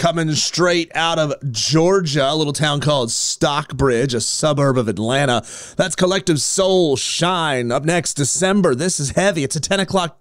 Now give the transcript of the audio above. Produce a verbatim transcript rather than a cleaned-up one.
coming straight out of Georgia, a little town called Stockbridge, a suburb of Atlanta. That's Collective Soul Shine. Up next, December. This is heavy. It's a ten o'clock